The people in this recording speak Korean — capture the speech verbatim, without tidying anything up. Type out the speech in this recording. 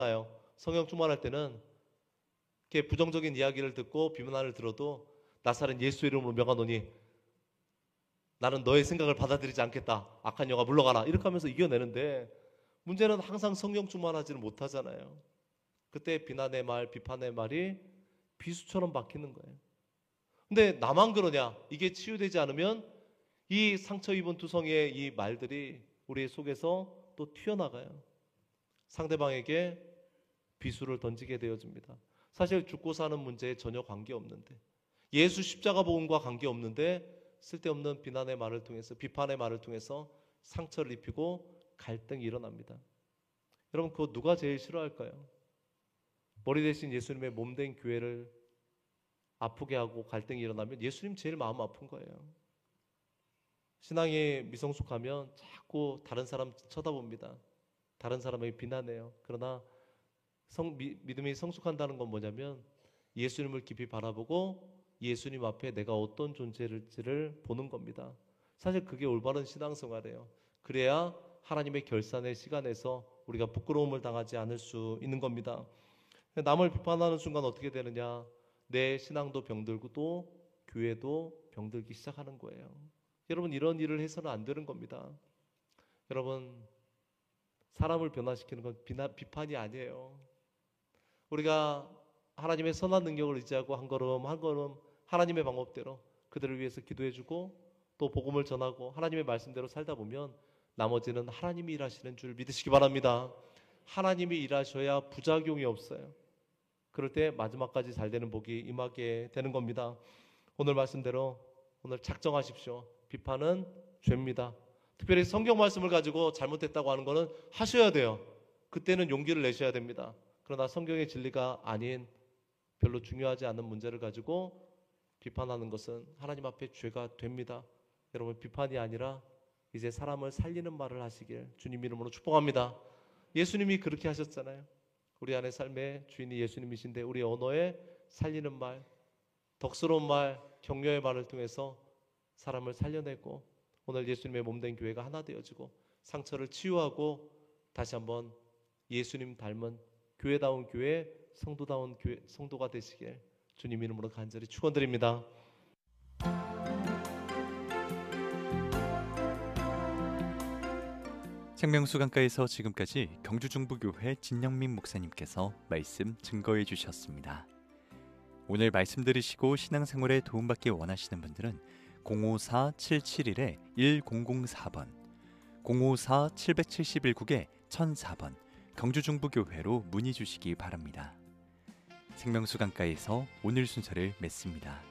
성령 충만할 때는 이렇게 부정적인 이야기를 듣고 비난을 들어도 나사렛 예수 이름으로 명하노니 나는 너의 생각을 받아들이지 않겠다. 악한 영아 물러가라. 이렇게 하면서 이겨내는데 문제는 항상 성령 충만하지는 못하잖아요. 그때 비난의 말, 비판의 말이 비수처럼 박히는 거예요. 근데 나만 그러냐? 이게 치유되지 않으면 이 상처 입은 두성의 이 말들이 우리 속에서 또 튀어나가요. 상대방에게 비수를 던지게 되어집니다. 사실 죽고 사는 문제에 전혀 관계없는데, 예수 십자가 복음과 관계없는데 쓸데없는 비난의 말을 통해서, 비판의 말을 통해서 상처를 입히고 갈등이 일어납니다. 여러분, 그거 누가 제일 싫어할까요? 머리 대신 예수님의 몸된 교회를 아프게 하고 갈등이 일어나면 예수님 제일 마음 아픈 거예요. 신앙이 미성숙하면 자꾸 다른 사람 쳐다봅니다. 다른 사람에게 비난해요. 그러나 성, 미, 믿음이 성숙한다는 건 뭐냐면 예수님을 깊이 바라보고 예수님 앞에 내가 어떤 존재일지를 보는 겁니다. 사실 그게 올바른 신앙생활이에요. 그래야 하나님의 결산의 시간에서 우리가 부끄러움을 당하지 않을 수 있는 겁니다. 남을 비판하는 순간 어떻게 되느냐? 내 신앙도 병들고 또 교회도 병들기 시작하는 거예요. 여러분, 이런 일을 해서는 안 되는 겁니다. 여러분, 사람을 변화시키는 건 비난, 비판이 아니에요. 우리가 하나님의 선한 능력을 의지하고 한 걸음 한 걸음 하나님의 방법대로 그들을 위해서 기도해주고 또 복음을 전하고 하나님의 말씀대로 살다 보면 나머지는 하나님이 일하시는 줄 믿으시기 바랍니다. 하나님이 일하셔야 부작용이 없어요. 그럴 때 마지막까지 잘 되는 복이 임하게 되는 겁니다. 오늘 말씀대로 오늘 작정하십시오. 비판은 죄입니다. 특별히 성경 말씀을 가지고 잘못했다고 하는 거는 하셔야 돼요. 그때는 용기를 내셔야 됩니다. 그러나 성경의 진리가 아닌 별로 중요하지 않은 문제를 가지고 비판하는 것은 하나님 앞에 죄가 됩니다. 여러분, 비판이 아니라 이제 사람을 살리는 말을 하시길 주님 이름으로 축복합니다. 예수님이 그렇게 하셨잖아요. 우리 안의 삶의 주인이 예수님이신데 우리 언어에 살리는 말, 덕스러운 말, 격려의 말을 통해서 사람을 살려내고 오늘 예수님의 몸된 교회가 하나 되어지고 상처를 치유하고 다시 한번 예수님 닮은 교회다운 교회, 성도다운 교회, 성도가 되시길 주님 이름으로 간절히 축원드립니다. 생명수강가에서 지금까지 경주중부교회 진영민 목사님께서 말씀 증거해 주셨습니다. 오늘 말씀 들으시고 신앙생활에 도움받기 원하시는 분들은 공오사 칠칠일 일공공사 번, 공오사 칠칠일 국에 천사 번 경주중부교회로 문의 주시기 바랍니다. 생명수강가에서 오늘 순서를 맺습니다.